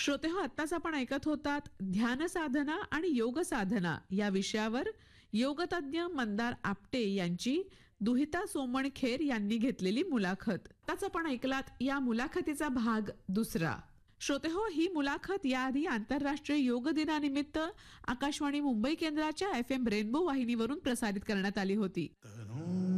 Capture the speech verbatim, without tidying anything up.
श्रोते हो, आत्ताच आपण ऐकत होतात ध्यान साधना आणि योग साधना या विषयावर योगतज्ञ मंदार आपटे यांची दुहिता सोमणखेर यांनी घेतलेली मुलाखत. आत्ताच आपण ऐकलात या मुलाखतीचा भाग दुसरा. श्रोते हो, ही मुलाखत याआधी आंतरराष्ट्रीय योग दिनानिमित्त आकाशवाणी मुंबई केंद्राच्या एफ एम रेनबो वाहिनीवरून प्रसारित करण्यात आली होती.